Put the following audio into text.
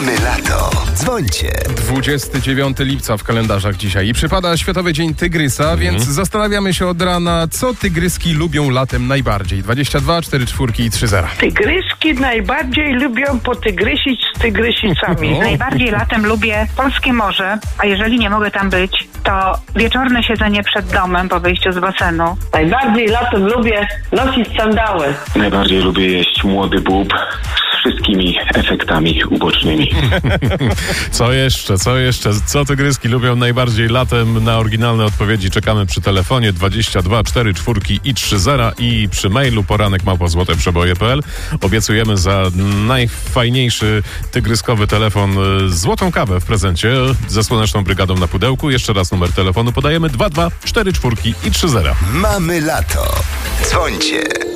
Mamy lato. Dzwońcie. 29 lipca w kalendarzach dzisiaj i przypada Światowy Dzień Tygrysa, więc zastanawiamy się od rana, co tygryski lubią latem najbardziej. 22, 4 czwórki i 3 zera. Tygryski najbardziej lubią potygrysić z tygrysicami. Najbardziej latem lubię polskie morze, a jeżeli nie mogę tam być, to wieczorne siedzenie przed domem po wyjściu z basenu. Najbardziej latem lubię nosić sandały. Najbardziej lubię jeść młody bób z wszystkimi efektami ubocznymi. Co jeszcze? Co tygryski lubią najbardziej latem? Na oryginalne odpowiedzi czekamy przy telefonie 22 4 czwórki i 3 zera i przy mailu poranek@złoteprzeboje.pl. Obiecujemy za najfajniejszy tygryskowy telefon złotą kawę w prezencie ze Słoneczną Brygadą na pudełku. Jeszcze raz numer telefonu podajemy: 22 4 czwórki i 3 zera. Mamy lato. Dzwońcie.